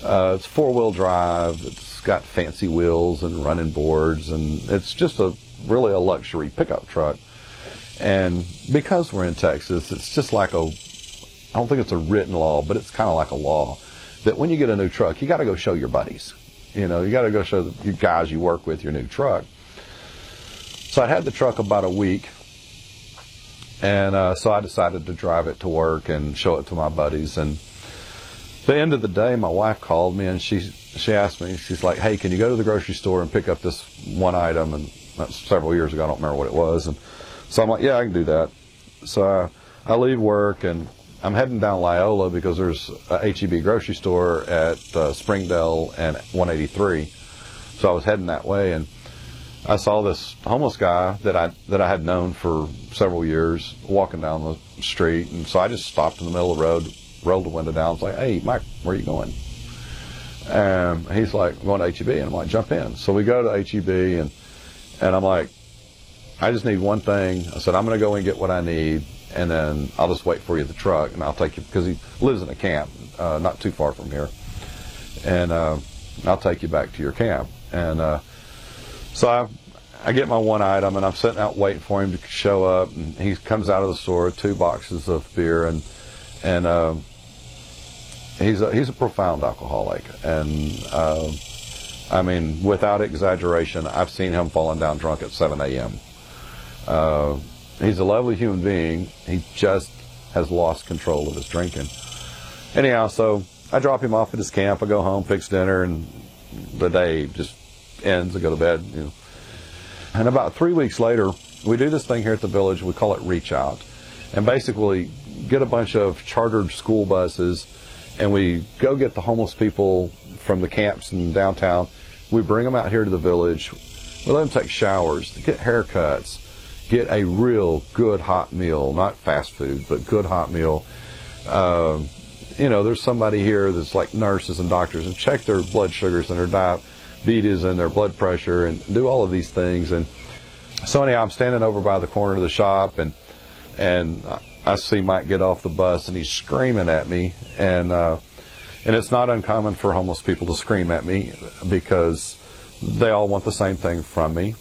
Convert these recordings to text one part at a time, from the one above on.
It's four-wheel drive. It's got fancy wheels and running boards, and it's just really a luxury pickup truck. And because we're in Texas, it's just like I don't think it's a written law, but it's kind of like a law that when you get a new truck, you got to go show your buddies. You got to go show the guys you work with your new truck. So I had the truck about a week, and so I decided to drive it to work and show it to my buddies. And at the end of the day, my wife called me, and she asked me, she's like, hey, can you go to the grocery store and pick up this one item? And that's several years ago, I don't remember what it was. And so I'm like, yeah, I can do that. So I leave work, and I'm heading down Loyola because there's a H-E-B grocery store at Springdale and 183. So I was heading that way, and I saw this homeless guy that I had known for several years walking down the street. And so I just stopped in the middle of the road, rolled the window down. I was like, hey, Mike, where are you going? And he's like, I'm going to H-E-B. And I'm like, jump in. So we go to H-E-B, and I'm like, I just need one thing. I said, I'm going to go and get what I need, and then I'll just wait for you at the truck, and I'll take you, because he lives in a camp not too far from here. And I'll take you back to your camp. And so I get my one item, and I'm sitting out waiting for him to show up, and he comes out of the store with 2 boxes of beer, and he's a profound alcoholic, and I mean, without exaggeration, I've seen him falling down drunk at 7 a.m. He's a lovely human being. He just has lost control of his drinking. Anyhow, so I drop him off at his camp. I go home, fix dinner, and the day just ends. I go to bed. And about 3 weeks later, we do this thing here at the village. We call it Reach Out, and basically get a bunch of chartered school buses, and we go get the homeless people from the camps in downtown. We bring them out here to the village. We let them take showers, get haircuts, get a real good hot meal, not fast food, but good hot meal. There's somebody here that's like nurses and doctors, and check their blood sugars and their diabetes and their blood pressure, and do all of these things. And so anyhow, I'm standing over by the corner of the shop, and I see Mike get off the bus, and he's screaming at me, and it's not uncommon for homeless people to scream at me because they all want the same thing from me.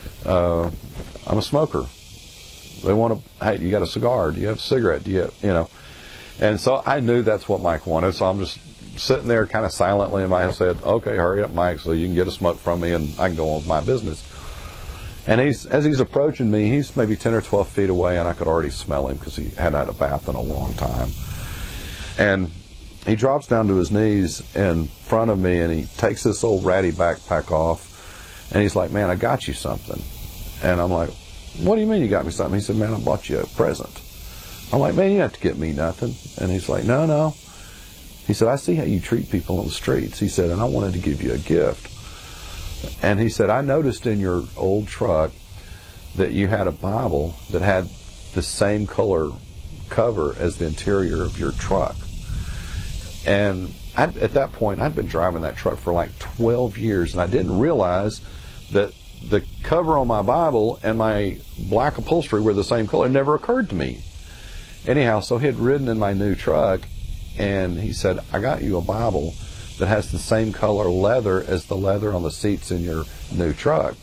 I'm a smoker. They want to, hey, you got a cigar? Do you have a cigarette? Do you? And so I knew that's what Mike wanted, so I'm just sitting there kind of silently, and Mike said, okay, hurry up, Mike, so you can get a smoke from me and I can go on with my business. And as he's approaching me, he's maybe 10 or 12 feet away, and I could already smell him because he hadn't had a bath in a long time. And he drops down to his knees in front of me, and he takes this old ratty backpack off, and he's like, man, I got you something. And I'm like, what do you mean you got me something? He said, man, I bought you a present. I'm like, man, you don't have to get me nothing. And he's like, no. He said, I see how you treat people on the streets. He said, and I wanted to give you a gift. And he said, I noticed in your old truck that you had a Bible that had the same color cover as the interior of your truck. And at that point, I'd been driving that truck for like 12 years, and I didn't realize that the cover on my Bible and my black upholstery were the same color. It never occurred to me. Anyhow, so he had ridden in my new truck, and he said, I got you a Bible that has the same color leather as the leather on the seats in your new truck.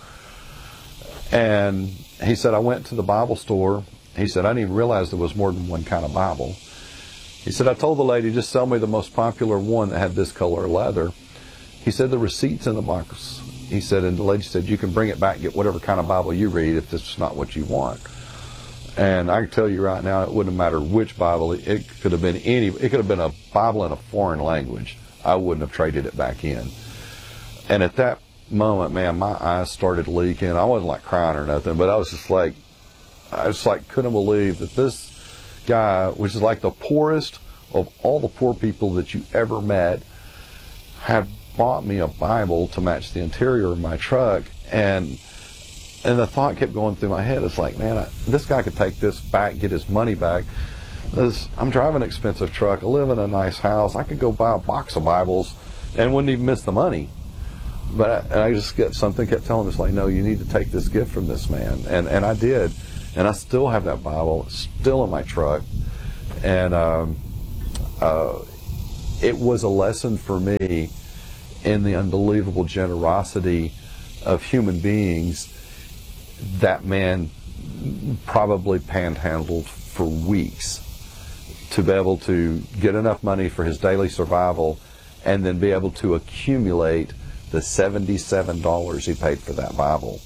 And he said, I went to the Bible store. He said, I didn't even realize there was more than one kind of Bible. He said, I told the lady, just sell me the most popular one that had this color leather. He said, the receipt's in the box. He said, and the lady said, you can bring it back and get whatever kind of Bible you read if this is not what you want. And I can tell you right now, it wouldn't matter which Bible. It could have been it could have been a Bible in a foreign language. I wouldn't have traded it back in. And at that moment, man, my eyes started leaking. I wasn't like crying or nothing, but I was just like, couldn't believe that this guy, which is like the poorest of all the poor people that you ever met, had bought me a Bible to match the interior of my truck. And the thought kept going through my head. It's like, man, this guy could take this back, get his money back. I'm driving an expensive truck. I live in a nice house. I could go buy a box of Bibles and wouldn't even miss the money. But I just kept telling me, it's like, no, you need to take this gift from this man. And I did. And I still have that Bible. It's still in my truck. And it was a lesson for me in the unbelievable generosity of human beings. That man probably panhandled for weeks to be able to get enough money for his daily survival and then be able to accumulate the $77 he paid for that Bible.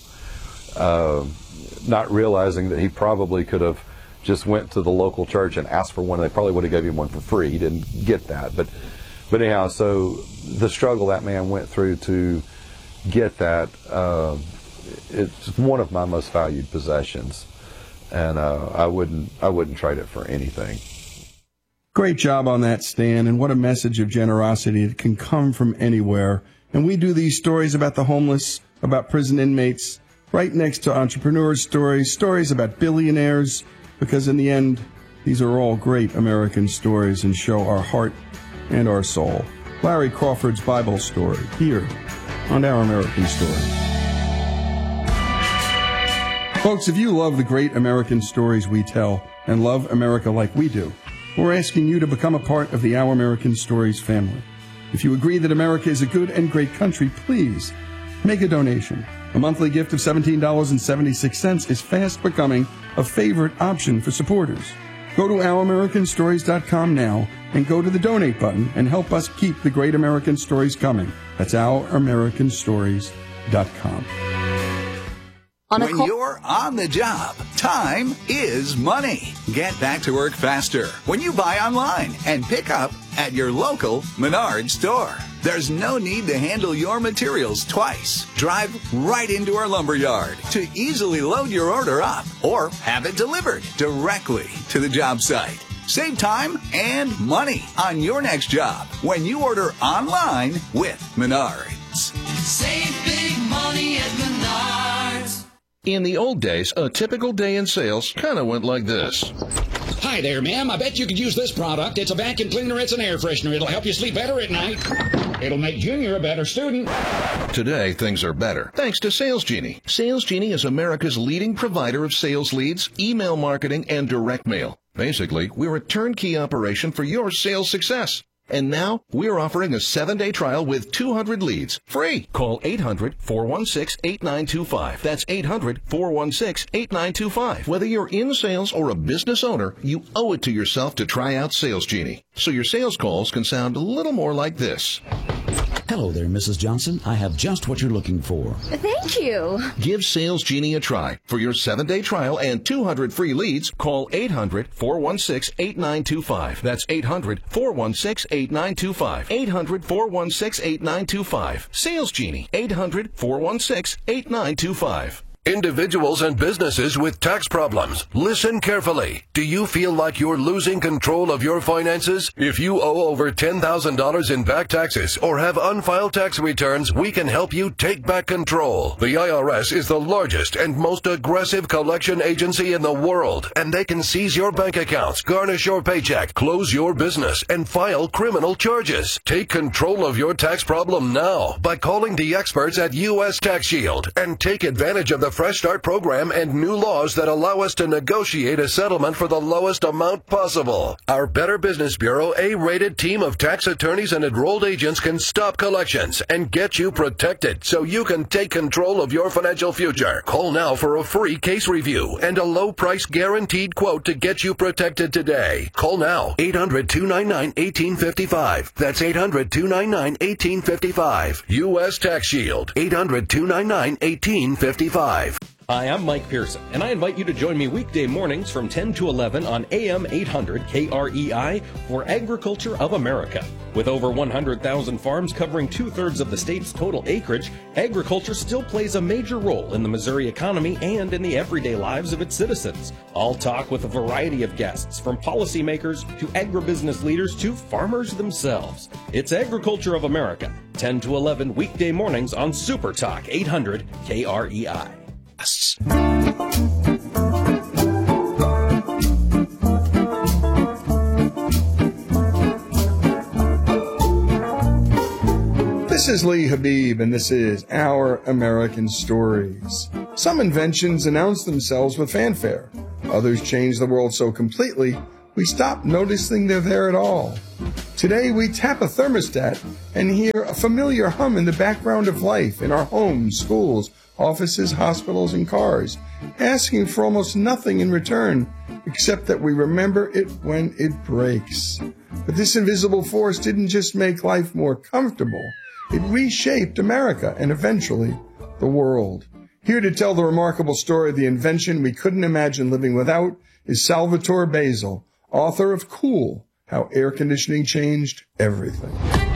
Not realizing that he probably could have just went to the local church and asked for one. They probably would have given him one for free. He didn't get that. But anyhow, so the struggle that man went through to get that, it's one of my most valued possessions. And I wouldn't trade it for anything. Great job on that, Stan, and what a message of generosity. It can come from anywhere. And we do these stories about the homeless, about prison inmates, right next to entrepreneurs' stories about billionaires, because in the end, these are all great American stories and show our heart and our soul. Larry Crawford's Bible story, here on Our American Story. Folks, if you love the great American stories we tell and love America like we do, we're asking you to become a part of the Our American Stories family. If you agree that America is a good and great country, please make a donation. A monthly gift of $17.76 is fast becoming a favorite option for supporters. Go to OurAmericanStories.com now and go to the donate button and help us keep the great American stories coming. That's OurAmericanStories.com. When you're on the job, time is money. Get back to work faster when you buy online and pick up at your local Menards store. There's no need to handle your materials twice. Drive right into our lumberyard to easily load your order up or have it delivered directly to the job site. Save time and money on your next job when you order online with Menards. Save big money at Menards. In the old days, a typical day in sales kind of went like this. Hi there, ma'am. I bet you could use this product. It's a vacuum cleaner. It's an air freshener. It'll help you sleep better at night. It'll make Junior a better student. Today, things are better, thanks to Sales Genie. Sales Genie is America's leading provider of sales leads, email marketing, and direct mail. Basically, we're a turnkey operation for your sales success. And now, we're offering a 7-day trial with 200 leads. Free! Call 800-416-8925. That's 800-416-8925. Whether you're in sales or a business owner, you owe it to yourself to try out Sales Genie. So your sales calls can sound a little more like this. Hello there, Mrs. Johnson. I have just what you're looking for. Thank you. Give Sales Genie a try. For your 7-day trial and 200 free leads, call 800-416-8925. That's 800-416-8925. 800-416-8925. Sales Genie. 800-416-8925. Individuals and businesses with tax problems, listen carefully. Do you feel like you're losing control of your finances? If you owe over $10,000 in back taxes or have unfiled tax returns, we can help you take back control. The IRS is the largest and most aggressive collection agency in the world, and they can seize your bank accounts, garnish your paycheck, close your business, and file criminal charges. Take control of your tax problem now by calling the experts at U.S. Tax Shield and take advantage of the Fresh Start program and new laws that allow us to negotiate a settlement for the lowest amount possible. Our Better Business Bureau A-rated team of tax attorneys and enrolled agents can stop collections and get you protected so you can take control of your financial future. Call now for a free case review and a low price guaranteed quote to get you protected today. Call now, 800-299-1855. That's 800-299-1855. U.S. Tax Shield, 800-299-1855. Hi, I'm Mike Pearson, and I invite you to join me weekday mornings from 10 to 11 on AM 800 KREI for Agriculture of America. With over 100,000 farms covering 2/3 of the state's total acreage, agriculture still plays a major role in the Missouri economy and in the everyday lives of its citizens. I'll talk with a variety of guests, from policymakers to agribusiness leaders to farmers themselves. It's Agriculture of America, 10 to 11 weekday mornings on Super Talk 800 KREI. This is Lee Habib, and this is Our American Stories. Some inventions announce themselves with fanfare. Others change the world so completely we stop noticing they're there at all. Today, we tap a thermostat and hear a familiar hum in the background of life in our homes, schools, offices, hospitals, and cars, asking for almost nothing in return, except that we remember it when it breaks. But this invisible force didn't just make life more comfortable. It reshaped America and eventually the world. Here to tell the remarkable story of the invention we couldn't imagine living without is Salvatore Basil, author of Cool, How Air Conditioning Changed Everything.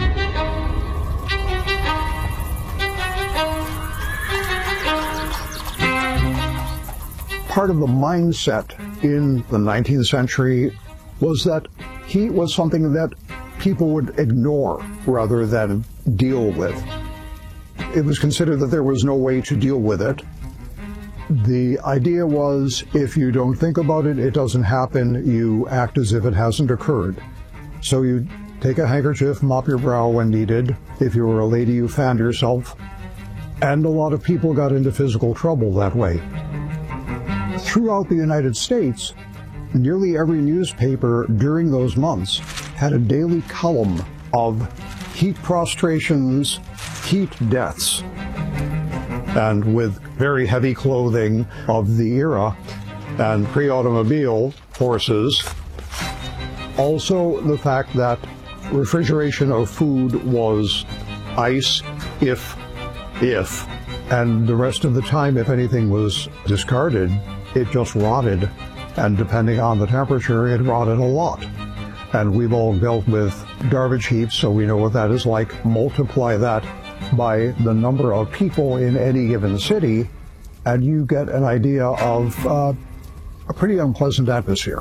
Part of the mindset in the 19th century was that heat was something that people would ignore rather than deal with. It was considered that there was no way to deal with it. The idea was if you don't think about it, it doesn't happen, you act as if it hasn't occurred. So you take a handkerchief, mop your brow when needed. If you were a lady, you fanned yourself. And a lot of people got into physical trouble that way. Throughout the United States, nearly every newspaper during those months had a daily column of heat prostrations, heat deaths, and with very heavy clothing of the era and pre-automobile horses. Also the fact that refrigeration of food was ice if, and the rest of the time, if anything was discarded, it just rotted, and depending on the temperature, it rotted a lot. And we've all dealt with garbage heaps, so we know what that is like. Multiply that by the number of people in any given city, and you get an idea of a pretty unpleasant atmosphere.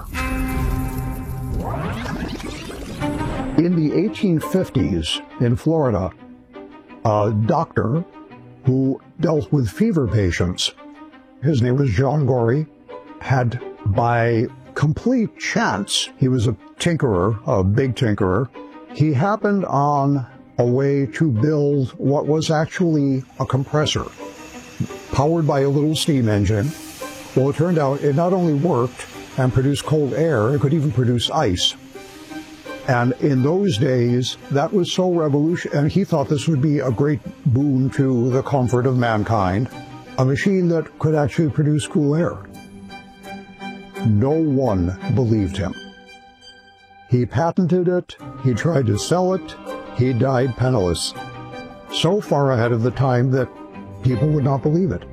In the 1850s in Florida, a doctor who dealt with fever patients, his name was John Gorey, had by complete chance, he was a tinkerer, a big tinkerer, he happened on a way to build what was actually a compressor, powered by a little steam engine. Well, it turned out it not only worked and produced cold air, it could even produce ice. And in those days, that was so revolutionary, and he thought this would be a great boon to the comfort of mankind, a machine that could actually produce cool air. No one believed him. He patented it, he tried to sell it, he died penniless, so far ahead of the time that people would not believe it.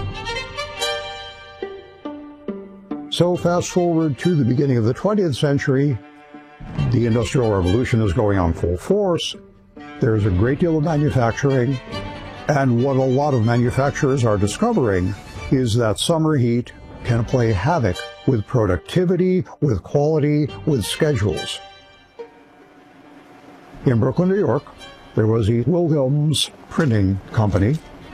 So fast forward to the beginning of the 20th century, the Industrial Revolution is going on full force. There's a great deal of manufacturing, and what a lot of manufacturers are discovering is that summer heat can play havoc with productivity, with quality, with schedules. In Brooklyn, New York, there was a Wilhelms printing company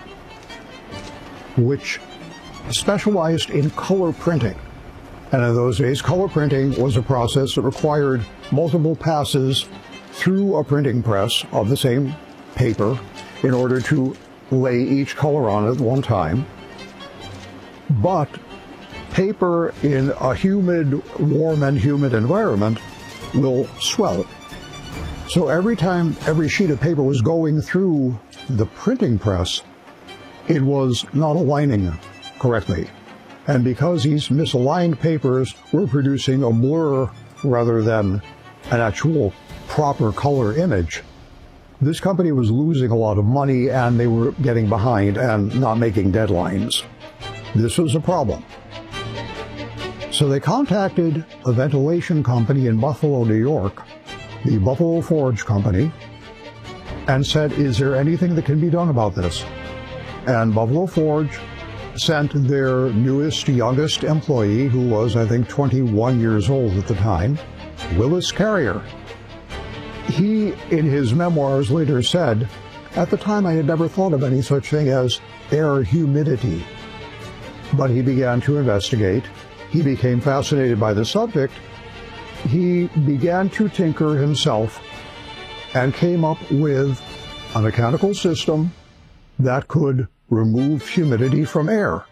which specialized in color printing. And in those days, color printing was a process that required multiple passes through a printing press of the same paper in order to lay each color on at one time. But paper in a humid, warm and humid environment will swell. So every time every sheet of paper was going through the printing press, it was not aligning correctly. And because these misaligned papers were producing a blur rather than an actual proper color image, this company was losing a lot of money and they were getting behind and not making deadlines. This was a problem. So they contacted a ventilation company in Buffalo, New York, the Buffalo Forge Company, and said, is there anything that can be done about this? And Buffalo Forge sent their newest, youngest employee, who was, I think, 21 years old at the time, Willis Carrier. He, in his memoirs, later said, at the time I had never thought of any such thing as air humidity. But he began to investigate. He became fascinated by the subject. He began to tinker himself and came up with a mechanical system that could remove humidity from air.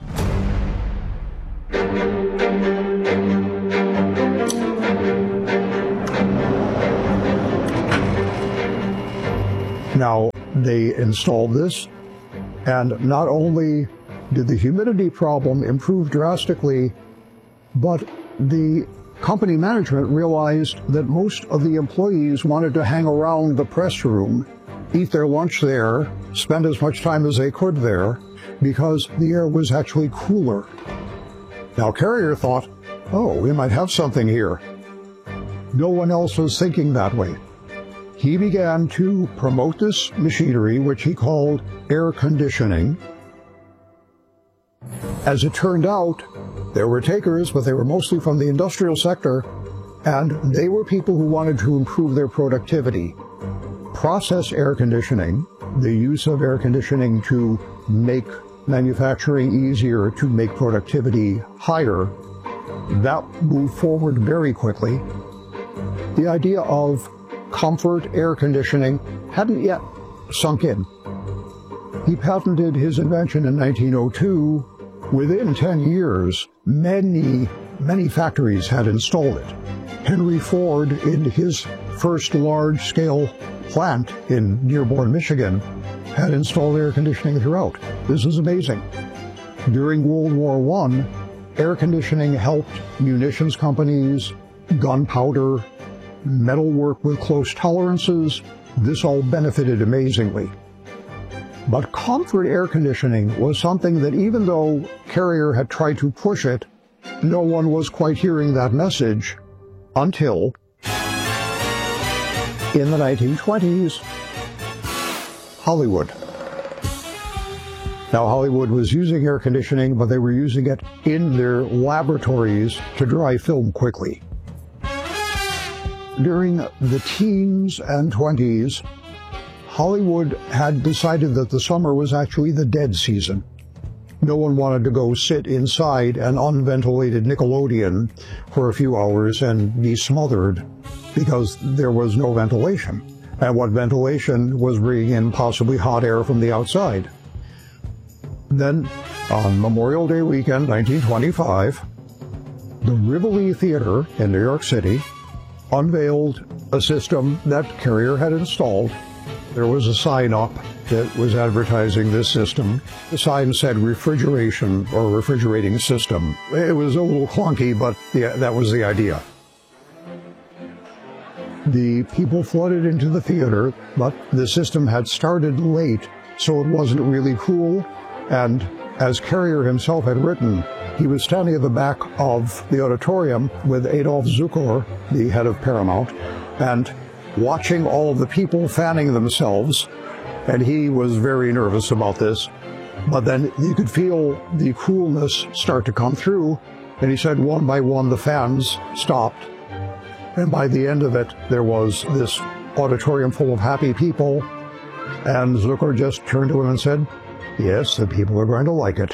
Now, they installed this, and not only did the humidity problem improve drastically, but the company management realized that most of the employees wanted to hang around the press room, eat their lunch there, spend as much time as they could there, because the air was actually cooler. Now, Carrier thought, oh, we might have something here. No one else was thinking that way. He began to promote this machinery, which he called air conditioning. As it turned out, there were takers, but they were mostly from the industrial sector, and they were people who wanted to improve their productivity. Process air conditioning, the use of air conditioning to make manufacturing easier, to make productivity higher, that moved forward very quickly. The idea of comfort air conditioning hadn't yet sunk in. He patented his invention in 1902. Within 10 years, many factories had installed it. Henry Ford, in his first large-scale plant in Dearborn, Michigan, had installed air conditioning throughout. This is amazing. During World War I, air conditioning helped munitions companies, gunpowder, metalwork with close tolerances. This all benefited amazingly. But comfort air conditioning was something that, even though Carrier had tried to push it, no one was quite hearing that message until in the 1920s, Hollywood. Now, Hollywood was using air conditioning, but they were using it in their laboratories to dry film quickly. During the teens and 20s, Hollywood had decided that the summer was actually the dead season. No one wanted to go sit inside an unventilated Nickelodeon for a few hours and be smothered because there was no ventilation. And what ventilation was bringing in possibly hot air from the outside. Then, on Memorial Day weekend, 1925, the Rivoli Theater in New York City unveiled a system that Carrier had installed. There was a sign up that was advertising this system. The sign said refrigeration or refrigerating system. It was a little clunky, but that was the idea. The people flooded into the theater, but the system had started late, so it wasn't really cool. And as Carrier himself had written, he was standing at the back of the auditorium with Adolf Zukor, the head of Paramount, and watching all of the people fanning themselves, and he was very nervous about this. But then you could feel the coolness start to come through, and he said one by one the fans stopped, and by the end of it there was this auditorium full of happy people, and Zukor just turned to him and said, "Yes, the people are going to like it."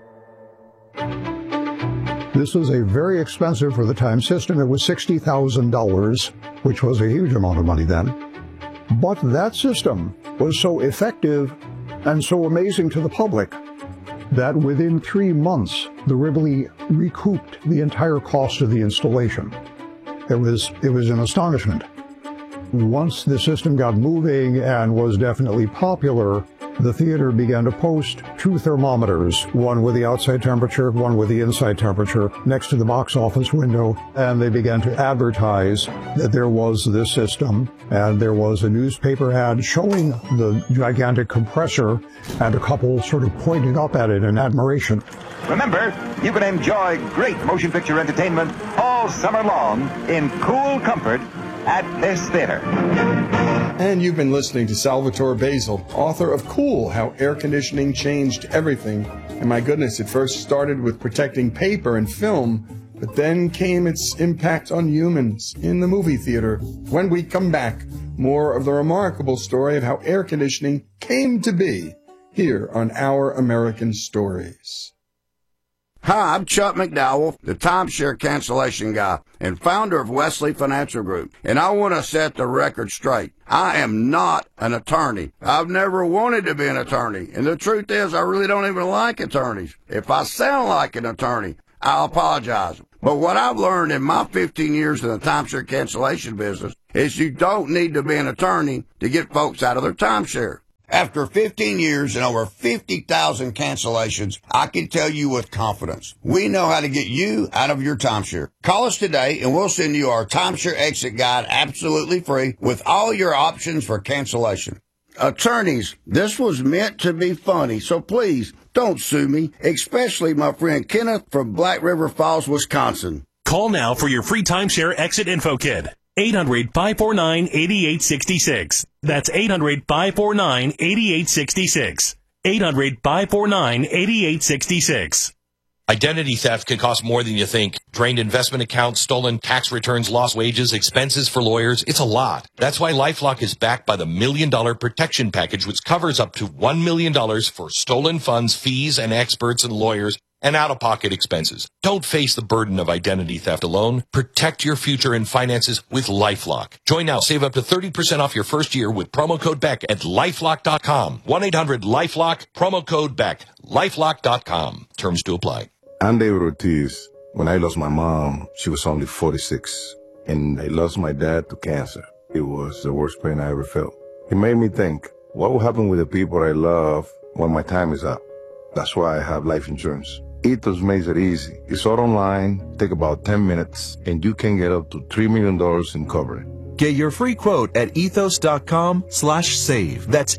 This was a very expensive for the time system. It was $60,000, which was a huge amount of money then. But that system was so effective and so amazing to the public that within 3 months, the Rivoli recouped the entire cost of the installation. It was an astonishment. Once the system got moving and was definitely popular, the theater began to post 2 thermometers, one with the outside temperature, one with the inside temperature, next to the box office window, and they began to advertise that there was this system, and there was a newspaper ad showing the gigantic compressor and a couple sort of pointing up at it in admiration. Remember, you can enjoy great motion picture entertainment all summer long in cool comfort at this theater. And you've been listening to Salvatore Basil, author of Cool, How Air Conditioning Changed Everything. And my goodness, it first started with protecting paper and film, but then came its impact on humans in the movie theater. When we come back, more of the remarkable story of how air conditioning came to be here on Our American Stories. Hi, I'm Chuck McDowell, the timeshare cancellation guy and founder of Wesley Financial Group, and I want to set the record straight. I am not an attorney. I've never wanted to be an attorney, and the truth is I really don't even like attorneys. If I sound like an attorney, I'll apologize. But what I've learned in my 15 years in the timeshare cancellation business is you don't need to be an attorney to get folks out of their timeshare. After 15 years and over 50,000 cancellations, I can tell you with confidence, we know how to get you out of your timeshare. Call us today and we'll send you our timeshare exit guide absolutely free with all your options for cancellation. Attorneys, this was meant to be funny, so please don't sue me, especially my friend Kenneth from Black River Falls, Wisconsin. Call now for your free timeshare exit info kit. 800-549-8866. That's 800-549-8866. 800-549-8866. Identity theft can cost more than you think. Drained investment accounts, stolen tax returns, lost wages, expenses for lawyers. It's a lot. That's why LifeLock is backed by the $1 Million Protection Package, which covers up to $1 million for stolen funds, fees, and experts and lawyers, and out-of-pocket expenses. Don't face the burden of identity theft alone. Protect your future and finances with LifeLock. Join now. Save up to 30% off your first year with promo code BECK at LifeLock.com. 1-800-LifeLock, promo code BECK. LifeLock.com. Terms to apply. I'm David Ortiz. When I lost my mom, she was only 46, and I lost my dad to cancer. It was the worst pain I ever felt. It made me think, what will happen with the people I love when my time is up? That's why I have life insurance. Ethos makes it easy. It's all online, take about 10 minutes, and you can get up to $3 million in coverage. Get your free quote at ethos.com/save. That's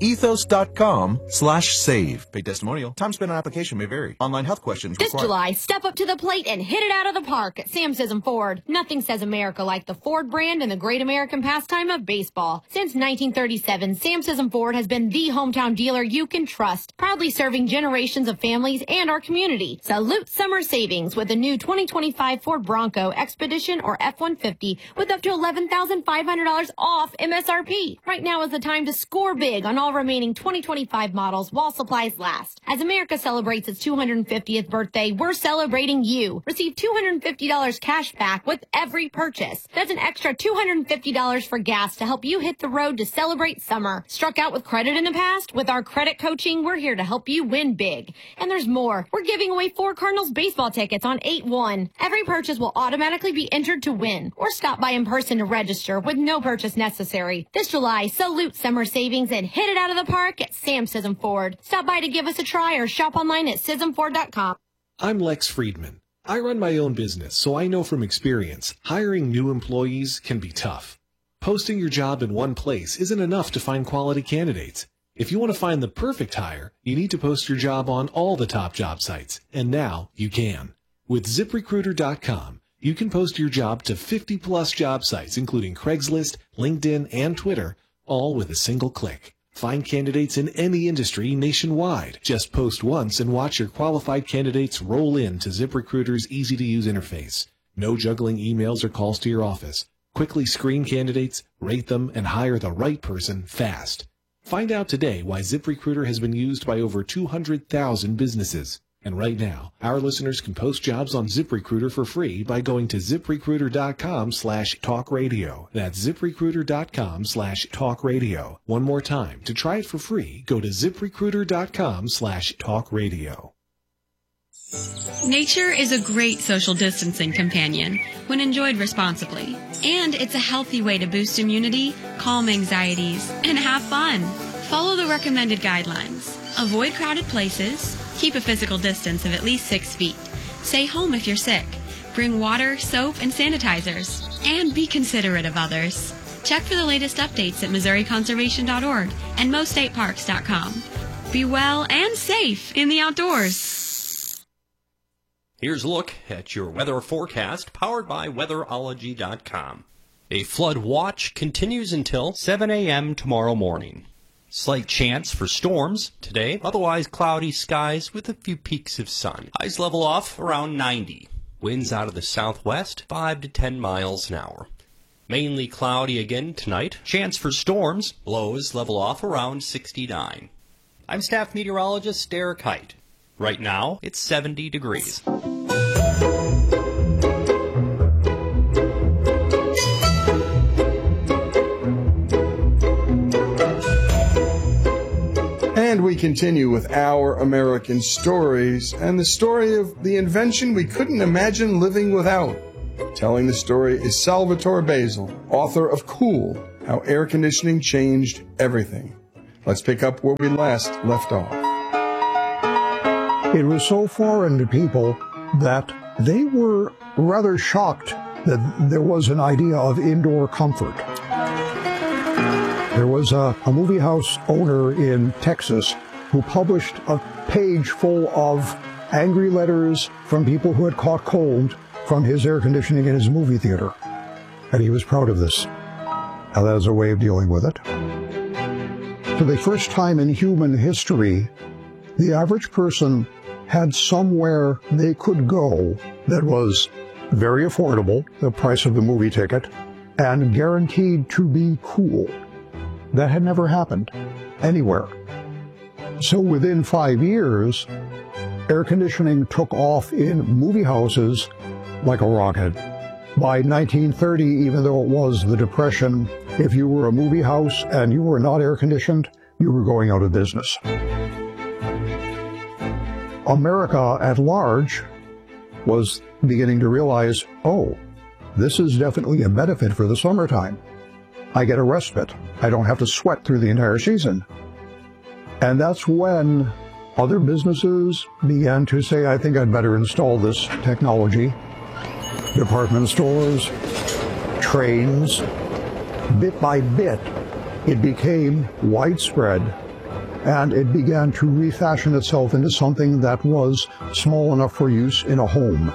ethos.com/save. Paid testimonial. Time spent on application may vary. Online health questions This required. July, step up to the plate and hit it out of the park at Sam Sism Ford. Nothing says America like the Ford brand and the great American pastime of baseball. Since 1937, Sam Sism Ford has been the hometown dealer you can trust, proudly serving generations of families and our community. Salute summer savings with the new 2025 Ford Bronco Expedition or F-150 with up to $11,500 off MSRP. Right now is the time to score big on all remaining 2025 models while supplies last. As America celebrates its 250th birthday, we're celebrating you. Receive $250 cash back with every purchase. That's an extra $250 for gas to help you hit the road to celebrate summer. Struck out with credit in the past? With our credit coaching, we're here to help you win big. And there's more. We're giving away 4 Cardinals baseball tickets on 8/1. Every purchase will automatically be entered to win. Or stop by in person to register with no purchase necessary. This July, salute summer savings and hit it out of the park at Sam Sism Ford. Stop by to give us a try or shop online at SismFord.com. I'm Lex Friedman. I run my own business, so I know from experience, hiring new employees can be tough. Posting your job in one place isn't enough to find quality candidates. If you want to find the perfect hire, you need to post your job on all the top job sites, and now you can. With ZipRecruiter.com, you can post your job to 50-plus job sites, including Craigslist, LinkedIn, and Twitter, all with a single click. Find candidates in any industry nationwide. Just post once and watch your qualified candidates roll into ZipRecruiter's easy-to-use interface. No juggling emails or calls to your office. Quickly screen candidates, rate them, and hire the right person fast. Find out today why ZipRecruiter has been used by over 200,000 businesses. And right now, our listeners can post jobs on ZipRecruiter for free by going to ZipRecruiter.com/talkradio. That's ZipRecruiter.com/talkradio. One more time, to try it for free, go to ZipRecruiter.com/talkradio. Nature is a great social distancing companion when enjoyed responsibly. And it's a healthy way to boost immunity, calm anxieties, and have fun. Follow the recommended guidelines. Avoid crowded places. Keep a physical distance of at least 6 feet. Stay home if you're sick. Bring water, soap, and sanitizers. And be considerate of others. Check for the latest updates at MissouriConservation.org and MoStateParks.com. Be well and safe in the outdoors. Here's a look at your weather forecast, powered by Weatherology.com. A flood watch continues until 7 a.m. tomorrow morning. Slight chance for storms today, otherwise cloudy skies with a few peaks of sun. Highs level off around 90. Winds out of the southwest, 5 to 10 miles an hour. Mainly cloudy again tonight. Chance for storms, lows level off around 69. I'm staff meteorologist Derek Height. Right now, it's 70 degrees. And we continue with Our American Stories and the story of the invention we couldn't imagine living without. Telling the story is Salvatore Basil, author of Cool, How Air Conditioning Changed Everything. Let's pick up where we last left off. It was so foreign to people that they were rather shocked that there was an idea of indoor comfort. There was a movie house owner in Texas who published a page full of angry letters from people who had caught cold from his air conditioning in his movie theater. And he was proud of this. Now that is a way of dealing with it. For the first time in human history, the average person had somewhere they could go that was very affordable, the price of the movie ticket, and guaranteed to be cool. That had never happened anywhere. So within 5 years, air conditioning took off in movie houses like a rocket. By 1930, even though it was the Depression, if you were a movie house and you were not air conditioned, you were going out of business. America at large was beginning to realize, oh, this is definitely a benefit for the summertime. I get a respite. I don't have to sweat through the entire season. And that's when other businesses began to say, I think I'd better install this technology. Department stores, trains, bit by bit, it became widespread, and it began to refashion itself into something that was small enough for use in a home.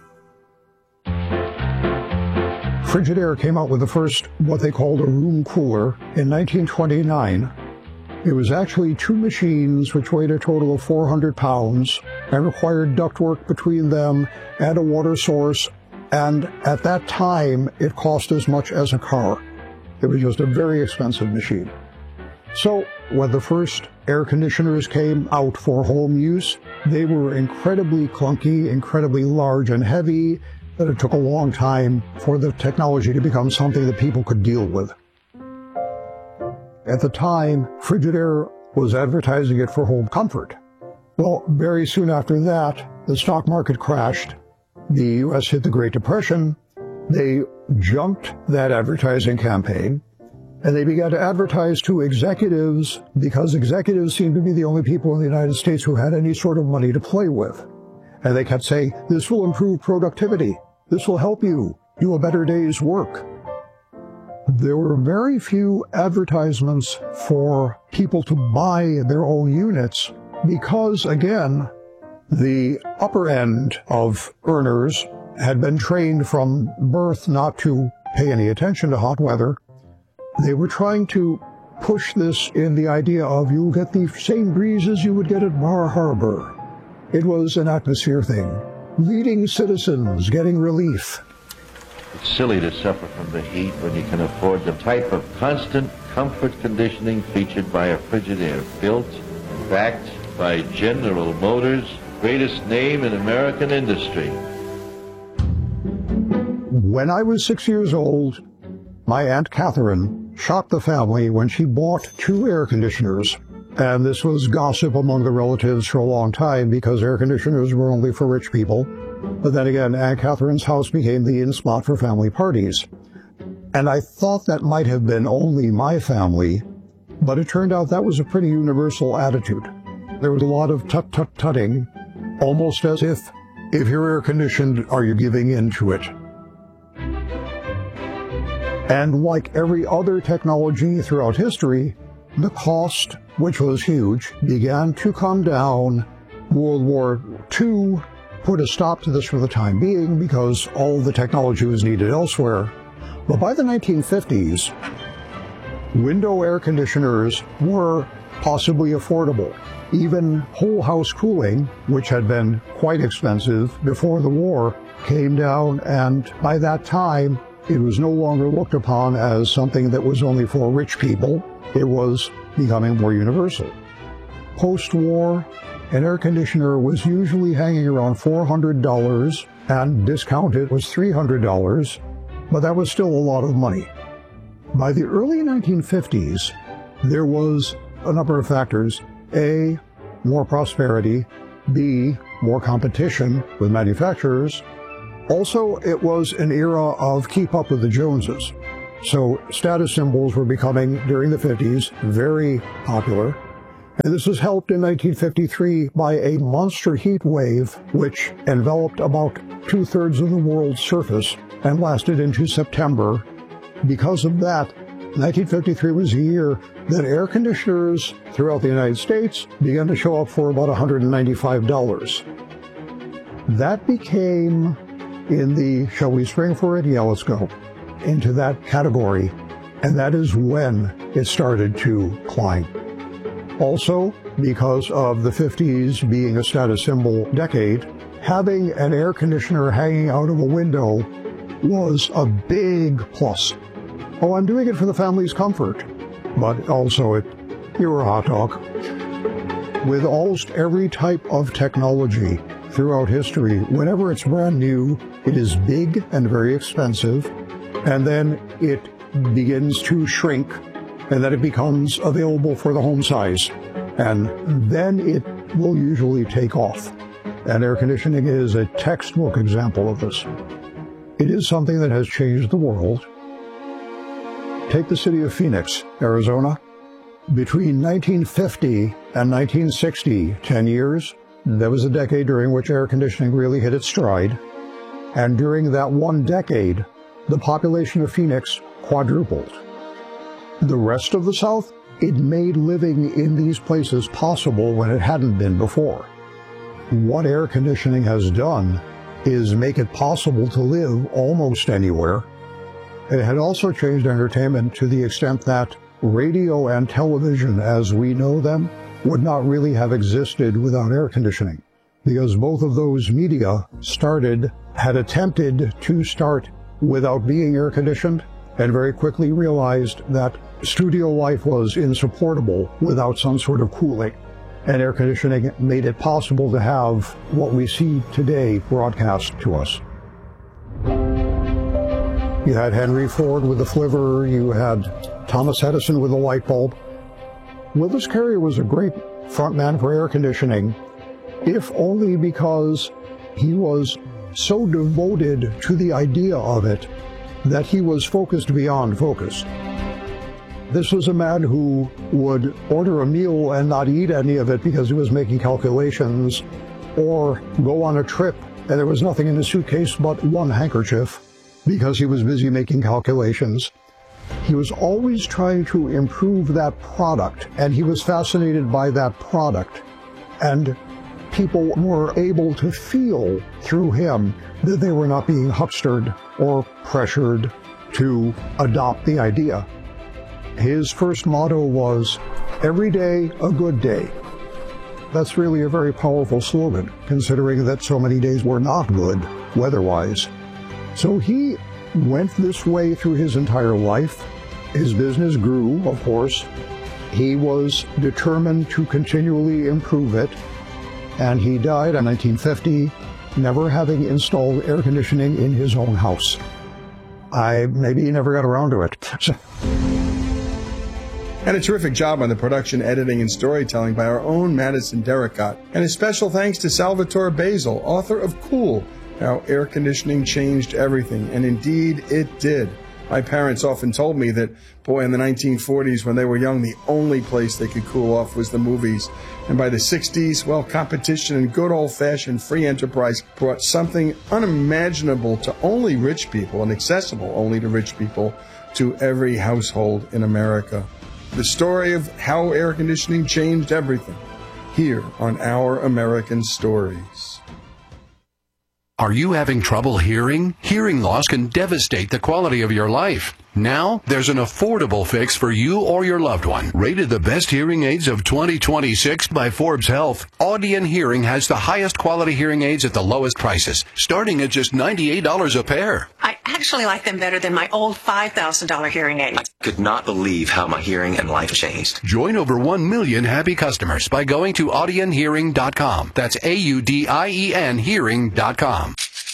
Frigidaire came out with the first, what they called a room cooler, in 1929. It was actually 2 machines which weighed a total of 400 pounds and required ductwork between them and a water source, and at that time it cost as much as a car. It was just a very expensive machine. So when the first air conditioners came out for home use, they were incredibly clunky, incredibly large and heavy, that it took a long time for the technology to become something that people could deal with. At the time, Frigidaire was advertising it for home comfort. Well, very soon after that, the stock market crashed. The U.S. hit the Great Depression. They junked that advertising campaign, and they began to advertise to executives because executives seemed to be the only people in the United States who had any sort of money to play with. And they kept saying, this will improve productivity. This will help you do a better day's work. There were very few advertisements for people to buy their own units because, again, the upper end of earners had been trained from birth not to pay any attention to hot weather. They were trying to push this in the idea of you'll get the same breezes you would get at Bar Harbor. It was an atmosphere thing. Leading citizens getting relief. It's silly to suffer from the heat when you can afford the type of constant comfort conditioning featured by a Frigidaire, built and backed by General Motors, greatest name in American industry. When I was 6 years old, my Aunt Catherine shocked the family when she bought 2 air conditioners. And this was gossip among the relatives for a long time because air conditioners were only for rich people. But then again, Aunt Catherine's house became the in spot for family parties. And I thought that might have been only my family, but it turned out that was a pretty universal attitude. There was a lot of tut-tut-tutting, almost as if you're air-conditioned, are you giving in to it? And like every other technology throughout history, the cost, which was huge, began to come down. World War II put a stop to this for the time being because all the technology was needed elsewhere. But by the 1950s, window air conditioners were possibly affordable. Even whole house cooling, which had been quite expensive before the war, came down, and by that time, it was no longer looked upon as something that was only for rich people. It was becoming more universal. Post-war, an air conditioner was usually hanging around $400, and discounted was $300, but that was still a lot of money. By the early 1950s, there was a number of factors. A, more prosperity. B, more competition with manufacturers. Also, it was an era of keep up with the Joneses. So status symbols were becoming, during the 50s, very popular. And this was helped in 1953 by a monster heat wave which enveloped about 2/3 of the world's surface and lasted into September. Because of that, 1953 was a year that air conditioners throughout the United States began to show up for about $195. That became, in the shall we spring for it? Yeah, let's go, into that category. And that is when it started to climb. Also, because of the 50s being a status symbol decade, having an air conditioner hanging out of a window was a big plus. Oh, I'm doing it for the family's comfort, but also you're a hot dog. With almost every type of technology throughout history, whenever it's brand new, it is big and very expensive, and then it begins to shrink, and then it becomes available for the home size, and then it will usually take off. And air conditioning is a textbook example of this. It is something that has changed the world. Take the city of Phoenix, Arizona. Between 1950 and 1960, 10 years, there was a decade during which air conditioning really hit its stride. And during that one decade, the population of Phoenix quadrupled. The rest of the South, it made living in these places possible when it hadn't been before. What air conditioning has done is make it possible to live almost anywhere. It had also changed entertainment to the extent that radio and television as we know them would not really have existed without air conditioning, because both of those media had attempted to start without being air conditioned, and very quickly realized that studio life was insupportable without some sort of cooling. And air conditioning made it possible to have what we see today broadcast to us. You had Henry Ford with the flivver, you had Thomas Edison with the light bulb. Willis Carrier was a great frontman for air conditioning, if only because he was so devoted to the idea of it that he was focused beyond focus. This was a man who would order a meal and not eat any of it because he was making calculations, or go on a trip and there was nothing in his suitcase but one handkerchief because he was busy making calculations. He was always trying to improve that product, and he was fascinated by that product. And people were able to feel through him that they were not being huckstered or pressured to adopt the idea. His first motto was, "Every day a good day." That's really a very powerful slogan, considering that so many days were not good weather-wise. So he went this way through his entire life. His business grew, of course. He was determined to continually improve it, and he died in 1950, never having installed air conditioning in his own house. Maybe he never got around to it. And a terrific job on the production, editing, and storytelling by our own Madison Derricott. And a special thanks to Salvatore Basil, author of Cool, How Air Conditioning Changed Everything. And indeed, it did. My parents often told me that, boy, in the 1940s, when they were young, the only place they could cool off was the movies. And by the 60s, well, competition and good old-fashioned free enterprise brought something unimaginable to only rich people and accessible only to rich people to every household in America. The story of how air conditioning changed everything, here on Our American Stories. Are you having trouble hearing? Hearing loss can devastate the quality of your life. Now, there's an affordable fix for you or your loved one. Rated the best hearing aids of 2026 by Forbes Health, Audion Hearing has the highest quality hearing aids at the lowest prices, starting at just $98 a pair. I actually like them better than my old $5,000 hearing aids. I could not believe how my hearing and life changed. Join over 1 million happy customers by going to audionhearing.com. That's AUDIEN hearing.com.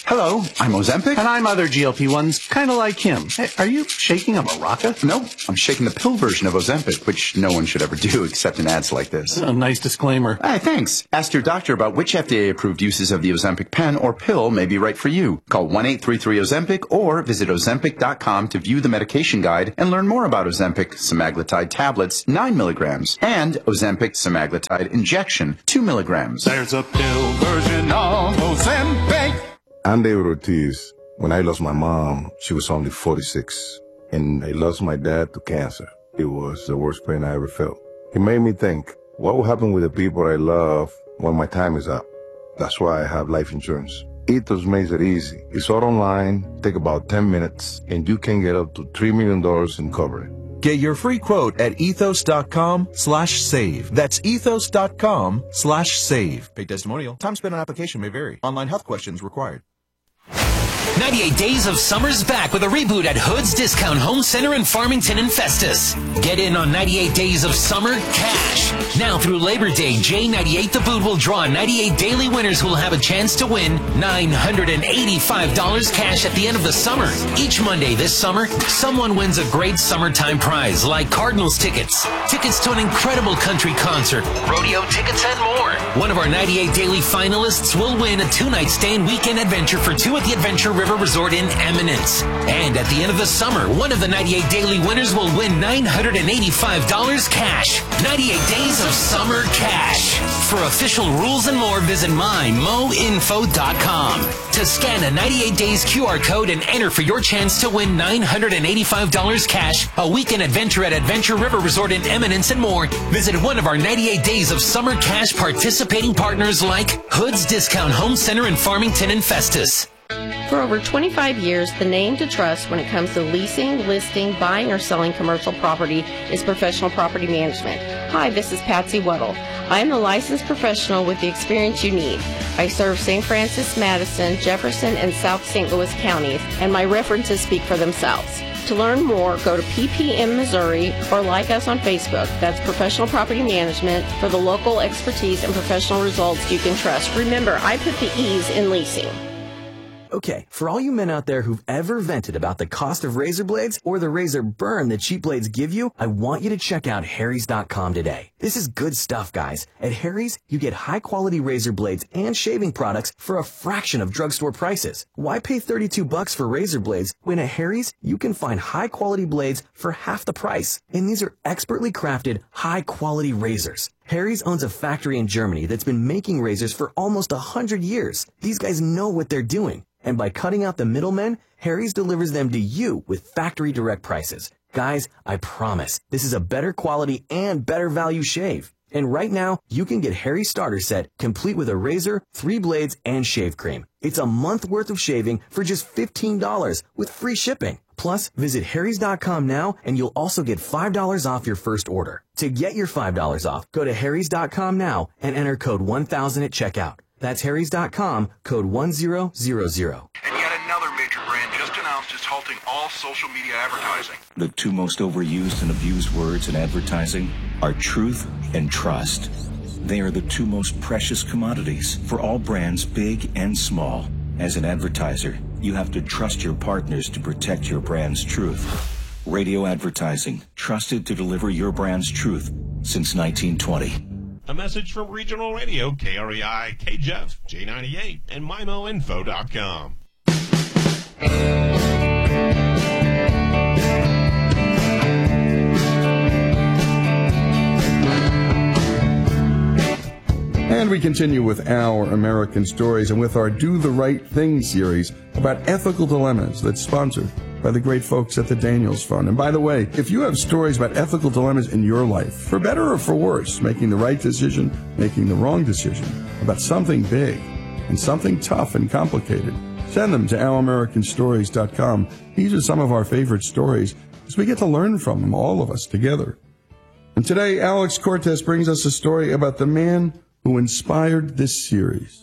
Hello, I'm Ozempic. And I'm other GLP-1s, kind of like him. Hey, are you shaking a maraca? No, I'm shaking the pill version of Ozempic, which no one should ever do except in ads like this. A nice disclaimer. Hey, thanks. Ask your doctor about which FDA-approved uses of the Ozempic pen or pill may be right for you. Call 1-833-OZEMPIC or visit Ozempic.com to view the medication guide and learn more about Ozempic semaglutide tablets, 9 milligrams, and Ozempic semaglutide injection, 2 milligrams. There's a pill version of Ozempic. I'm David Ortiz. When I lost my mom, she was only 46, and I lost my dad to cancer. It was the worst pain I ever felt. It made me think, what will happen with the people I love when my time is up? That's why I have life insurance. Ethos makes it easy. It's all online, take about 10 minutes, and you can get up to $3 million in coverage. Get your free quote at ethos.com/save. That's ethos.com/save. Paid testimonial. Time spent on application may vary. Online health questions required. 98 Days of Summer's back with a reboot at Hood's Discount Home Center in Farmington and Festus. Get in on 98 Days of Summer cash. Now through Labor Day, J98 The Boot will draw 98 daily winners who will have a chance to win $985 cash at the end of the summer. Each Monday this summer, someone wins a great summertime prize like Cardinals tickets, tickets to an incredible country concert, rodeo tickets, and more. One of our 98 daily finalists will win a 2-night stay and weekend adventure for two at the Adventure River Resort in Eminence. And at the end of the summer, one of the 98 daily winners will win $985 cash. 98 Days of Summer cash. For official rules and more, visit mymoinfo.com. To scan a 98 Days QR code and enter for your chance to win $985 cash, a weekend adventure at Adventure River Resort in Eminence, and more, visit one of our 98 Days of Summer cash participating partners like Hood's Discount Home Center in Farmington and Festus. For over 25 years, the name to trust when it comes to leasing, listing, buying, or selling commercial property is Professional Property Management. Hi, this is Patsy Weddle. I am a licensed professional with the experience you need. I serve St. Francis, Madison, Jefferson, and South St. Louis counties, and my references speak for themselves. To learn more, go to PPM Missouri or like us on Facebook. That's Professional Property Management for the local expertise and professional results you can trust. Remember, I put the E's in leasing. Okay, for all you men out there who've ever vented about the cost of razor blades or the razor burn that cheap blades give you, I want you to check out Harry's.com today. This is good stuff, guys. At Harry's, you get high-quality razor blades and shaving products for a fraction of drugstore prices. Why pay $32 for razor blades when at Harry's, you can find high-quality blades for half the price? And these are expertly crafted, high-quality razors. Harry's owns a factory in Germany that's been making razors for almost 100 years. These guys know what they're doing. And by cutting out the middlemen, Harry's delivers them to you with factory direct prices. Guys, I promise, this is a better quality and better value shave. And right now, you can get Harry's starter set complete with a razor, 3 blades, and shave cream. It's a month worth of shaving for just $15 with free shipping. Plus, visit Harry's.com now and you'll also get $5 off your first order. To get your $5 off, go to Harry's.com now and enter code 1000 at checkout. That's Harry's.com, code 1000. And yet another major brand just announced it's halting all social media advertising. The two most overused and abused words in advertising are truth and trust. They are the two most precious commodities for all brands, big and small. As an advertiser, you have to trust your partners to protect your brand's truth. Radio advertising, trusted to deliver your brand's truth since 1920. A message from Regional Radio, KREI, KJEF, J98, and MyMoInfo.com. And we continue with Our American Stories and with our Do the Right Thing series about ethical dilemmas that's sponsored by the great folks at the Daniels Fund. And by the way, if you have stories about ethical dilemmas in your life, for better or for worse, making the right decision, making the wrong decision, about something big and something tough and complicated, send them to ouramericanstories.com. These are some of our favorite stories as we get to learn from them, all of us together. And today, Alex Cortez brings us a story about the man who inspired this series.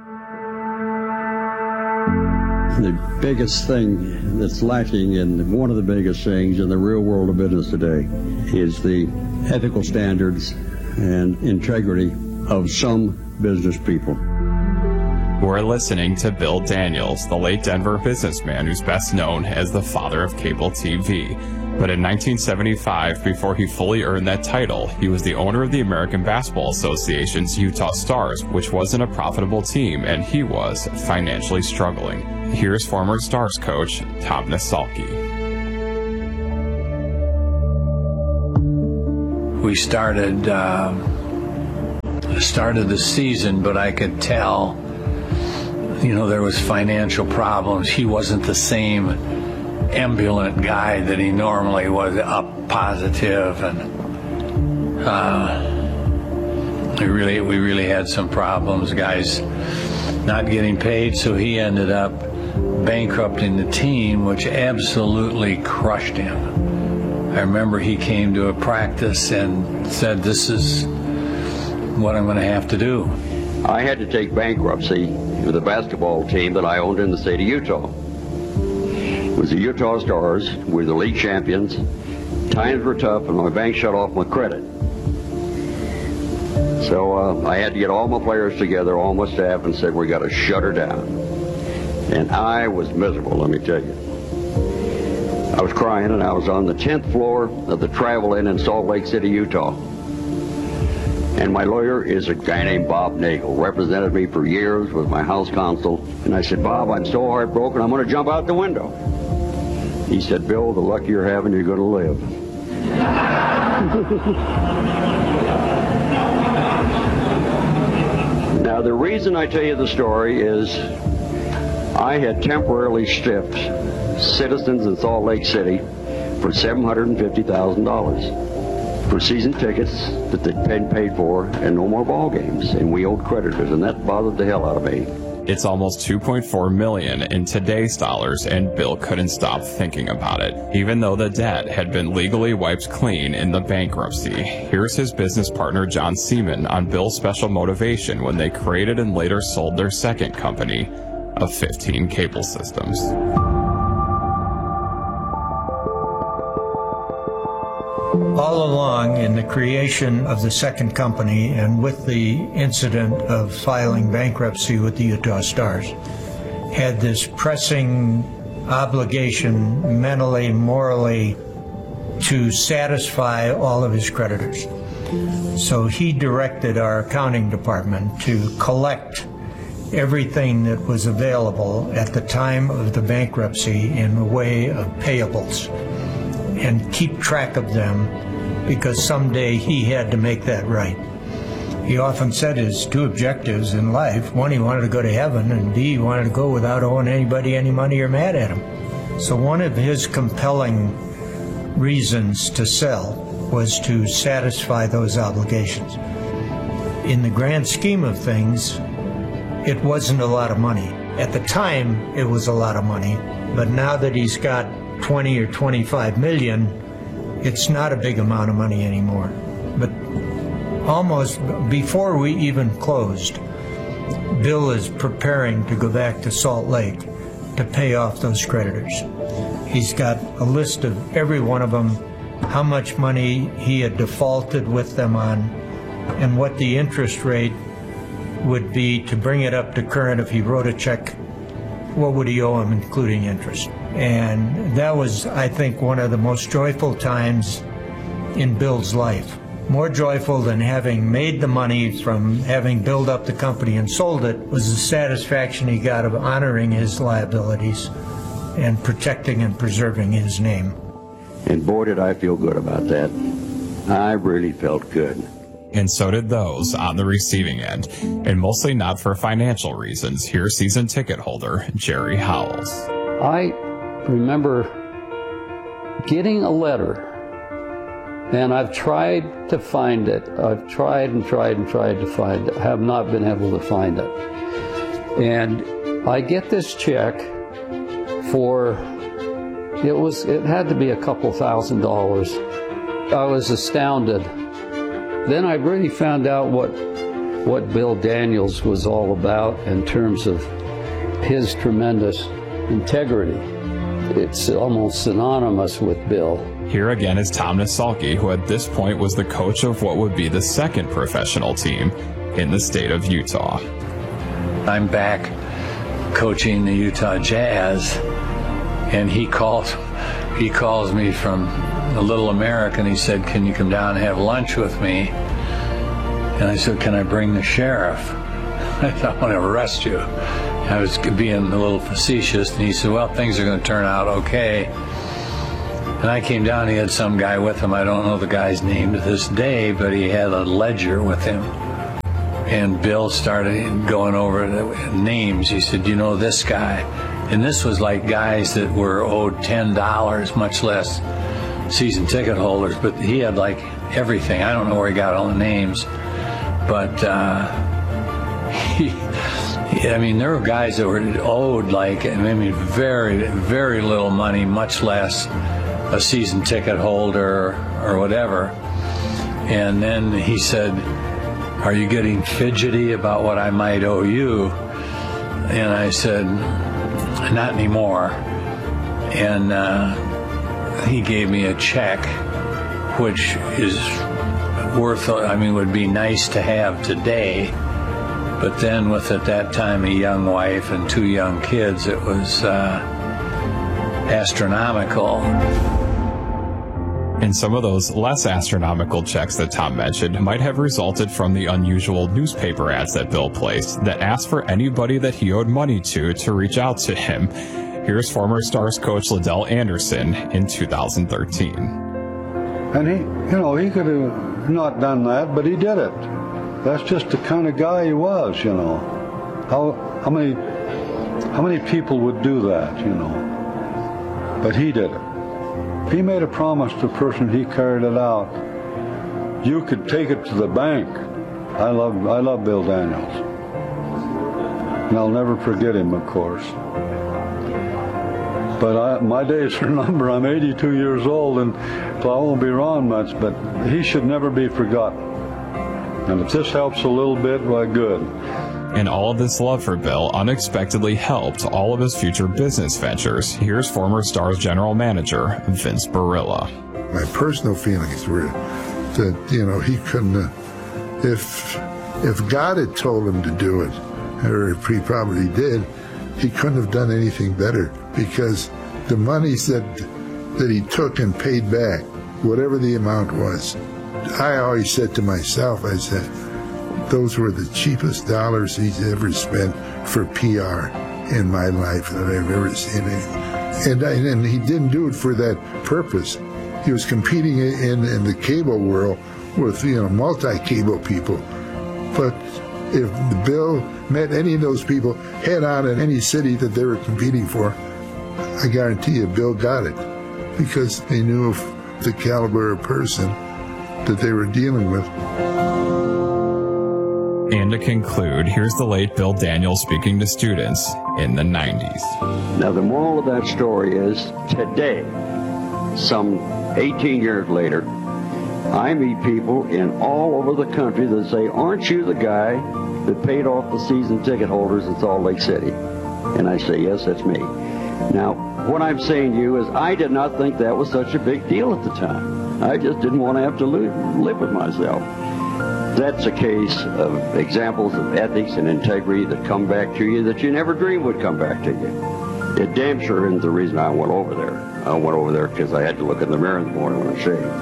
The biggest thing that's lacking, and one of the biggest things in the real world of business today, is the ethical standards and integrity of some business people. We're listening to Bill Daniels, the late Denver businessman who's best known as the father of cable TV. But in 1975, before he fully earned that title, he was the owner of the American Basketball Association's Utah Stars, which wasn't a profitable team, and he was financially struggling. Here's former Stars coach Tom Nissalke. We started the season, but I could tell, there was financial problems. He wasn't the same ambulant guy that he normally was, up positive, and we really had some problems, guys not getting paid, so he ended up bankrupting the team, which absolutely crushed him. I remember he came to a practice and said, "This is what I'm going to have to do." I had to take bankruptcy with a basketball team that I owned in the state of Utah. It was the Utah Stars. We were the league champions. Times were tough, and my bank shut off my credit. So I had to get all my players together, all my staff, and said, "We got to shut her down." And I was miserable, let me tell you. I was crying, and I was on the 10th floor of the Travel Inn in Salt Lake City, Utah. And my lawyer is a guy named Bob Nagel, represented me for years, was my house counsel. And I said, "Bob, I'm so heartbroken, I'm going to jump out the window." He said, "Bill, the luck you're having, you're going to live." Now, the reason I tell you the story is I had temporarily stiffed citizens in Salt Lake City for $750,000 for season tickets that they'd paid for and no more ball games, and we owed creditors, and that bothered the hell out of me. It's almost $2.4 million in today's dollars, and Bill couldn't stop thinking about it, even though the debt had been legally wiped clean in the bankruptcy. Here's his business partner John Seaman on Bill's special motivation when they created and later sold their second company of 15 Cable Systems. All along in the creation of the second company and with the incident of filing bankruptcy with the Utah Stars, had this pressing obligation mentally, morally, to satisfy all of his creditors. So he directed our accounting department to collect everything that was available at the time of the bankruptcy in the way of payables and keep track of them, because someday he had to make that right. He often said his two objectives in life: one, he wanted to go to heaven, and B, he wanted to go without owing anybody any money or mad at him. So one of his compelling reasons to sell was to satisfy those obligations. In the grand scheme of things, it wasn't a lot of money. At the time, it was a lot of money, but now that he's got 20 or 25 million, it's not a big amount of money anymore. But almost before we even closed, Bill is preparing to go back to Salt Lake to pay off those creditors. He's got a list of every one of them, how much money he had defaulted with them on, and what the interest rate would be to bring it up to current. If he wrote a check, what would he owe him, including interest? And that was, I think, one of the most joyful times in Bill's life. More joyful than having made the money from having built up the company and sold it was the satisfaction he got of honoring his liabilities and protecting and preserving his name. And boy, did I feel good about that. I really felt good. And so did those on the receiving end, and mostly not for financial reasons. Here's season ticket holder Jerry Howells. I remember getting a letter, and I've tried to find it. I've tried and tried and tried to find it. I have not been able to find it. And I get this check for, it had to be a couple $1,000s. I was astounded. Then I really found out what Bill Daniels was all about in terms of his tremendous integrity. It's almost synonymous with Bill. Here again is Tom Nissalke, who at this point was the coach of what would be the second professional team in the state of Utah. I'm back coaching the Utah Jazz, and he calls me from a Little American. He said, "Can you come down and have lunch with me?" And I said, "Can I bring the sheriff?" I thought, "I want to arrest you." I was being a little facetious, and he said, "Well, things are going to turn out okay." And I came down, he had some guy with him. I don't know the guy's name to this day, but he had a ledger with him. And Bill started going over the names. He said, "You know this guy?" And this was like guys that were owed $10, much less season ticket holders, but he had like everything. I don't know where he got all the names, but I mean, there were guys that were owed like, very, very little money, much less a season ticket holder or whatever. And then he said, "Are you getting fidgety about what I might owe you?" And I said, "Not anymore." And he gave me a check, which is worth, would be nice to have today. But then with, at that time, a young wife and 2 young kids, it was astronomical. And some of those less astronomical checks that Tom mentioned might have resulted from the unusual newspaper ads that Bill placed that asked for anybody that he owed money to reach out to him. Here's former Stars coach Liddell Anderson in 2013. And he could have not done that, but he did it. That's just the kind of guy he was, How many people would do that, But he did it. He made a promise to the person, he carried it out. You could take it to the bank. I love Bill Daniels. And I'll never forget him, of course. But my days are numbered. I'm 82 years old, and so I won't be around much, but he should never be forgotten. And if this helps a little bit, why, good. And all of this love for Bill unexpectedly helped all of his future business ventures. Here's former Stars general manager Vince Barilla. My personal feelings were that, he couldn't, if God had told him to do it, or if he probably did, he couldn't have done anything better, because the monies that he took and paid back, whatever the amount was, I always said to myself, I said, those were the cheapest dollars he's ever spent for PR in my life that I've ever seen. And he didn't do it for that purpose. He was competing in the cable world with, multi-cable people. But if Bill met any of those people head on in any city that they were competing for, I guarantee you Bill got it, because they knew of the caliber of person that they were dealing with. And to conclude, here's the late Bill Daniels speaking to students in the 90s. Now, the moral of that story is, today, some 18 years later, I meet people in all over the country that say, "Aren't you the guy that paid off the season ticket holders in Salt Lake City?" And I say, "Yes, that's me." Now, what I'm saying to you is, I did not think that was such a big deal at the time. I just didn't want to have to live with myself. That's a case of examples of ethics and integrity that come back to you that you never dreamed would come back to you. It damn sure isn't the reason I went over there. I went over there because I had to look in the mirror in the morning when I shaved.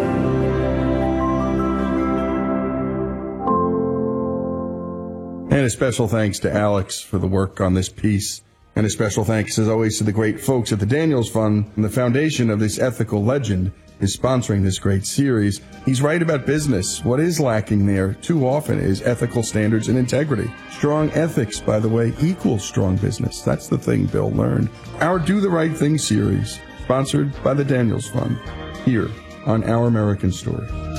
And a special thanks to Alex for the work on this piece. And a special thanks, as always, to the great folks at the Daniels Fund and the foundation of this ethical legend is sponsoring this great series. He's right about business. What is lacking there too often is ethical standards and integrity. Strong ethics, by the way, equals strong business. That's the thing Bill learned. Our Do the Right Thing series, sponsored by the Daniels Fund, here on Our American Story.